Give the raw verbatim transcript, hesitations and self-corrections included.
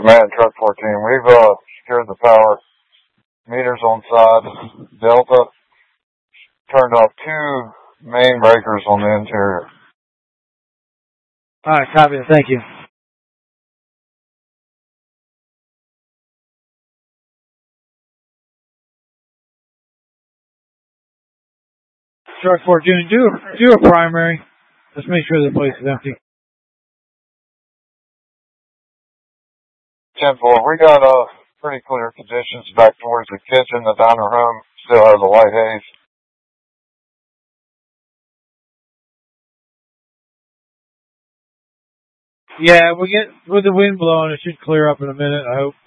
Command Truck fourteen. We've uh, secured the power. Meters on side. Delta. Turned off two main breakers on the interior. All right, copy. Thank you. Truck fourteen, do a, do a primary. Let's make sure the place is empty. ten four, we got uh, pretty clear conditions back towards the kitchen. The diner room still has a light haze. Yeah, we get with the wind blowing, it should clear up in a minute, I hope.